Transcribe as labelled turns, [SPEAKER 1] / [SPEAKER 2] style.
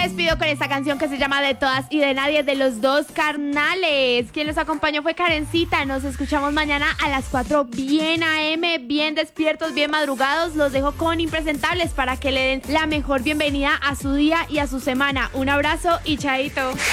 [SPEAKER 1] despido con esta canción que se llama De Todas y de Nadie, de Los Dos Carnales. Quien los acompañó fue Karencita. Nos escuchamos mañana a las 4 bien AM, bien despiertos, bien madrugados. Los dejo con Impresentables para que le den la mejor bienvenida a su día y a su semana. Un abrazo y chaito.